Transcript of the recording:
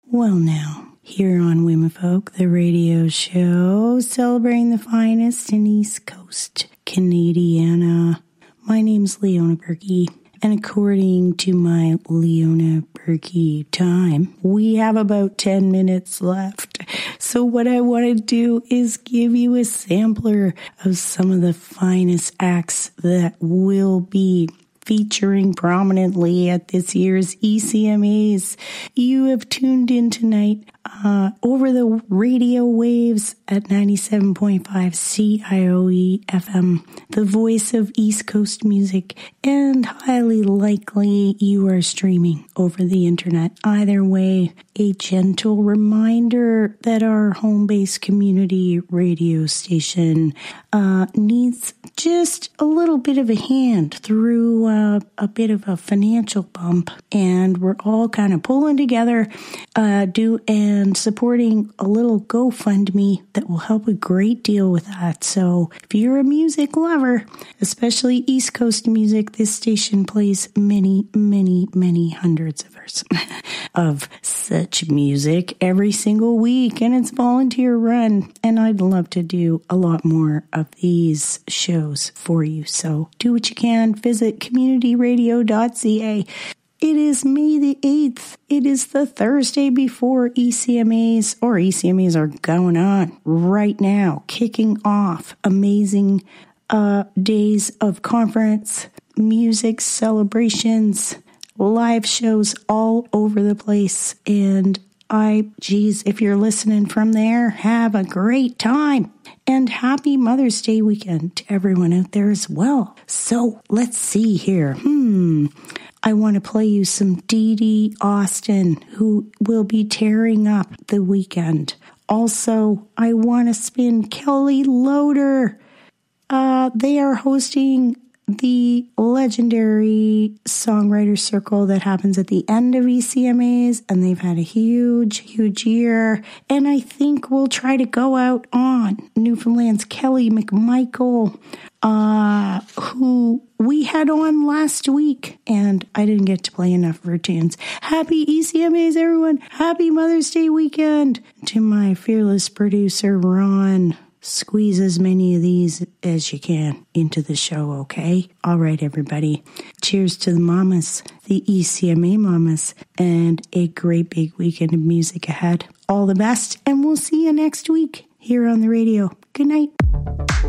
Well now, here on Womenfolk, the radio show celebrating the finest in East Coast Canadiana. My name's Leona Berkey, and according to my Leona Berkey time, we have about 10 minutes left. So what I want to do is give you a sampler of some of the finest acts that will be featuring prominently at this year's ECMAs. You have tuned in tonight over the radio waves at 97.5 CIOE FM, the voice of East Coast music, and highly likely you are streaming over the internet. Either way, a gentle reminder that our home-based community radio station needs just a little bit of a hand through a bit of a financial bump, and we're all kind of pulling together and supporting a little GoFundMe that will help a great deal with that. So if you're a music lover, especially East Coast music, this station plays many, many, many hundreds of such music every single week, and it's volunteer run, and I'd love to do a lot more of these shows for you. So do what you can. Visit communityradio.ca. It is May the 8th. It is the Thursday before ECMAs, or ECMAs are going on right now, kicking off amazing days of conference, music celebrations, live shows all over the place. And if you're listening from there, have a great time. And happy Mother's Day weekend to everyone out there as well. So let's see here. I want to play you some Dee Dee Austin, who will be tearing up the weekend. Also, I want to spin Kelly Loader. They are hosting the legendary songwriter circle that happens at the end of ECMAs, and they've had a huge, huge year. And I think we'll try to go out on Newfoundland's Kelly McMichael, who we had on last week, and I didn't get to play enough of her tunes. Happy ECMAs, everyone. Happy Mother's Day weekend. To my fearless producer, Ron, squeeze as many of these as you can into the show, okay? All right, everybody. Cheers to the mamas, the ECMA mamas, and a great big weekend of music ahead. All the best, and we'll see you next week here on the radio. Good night.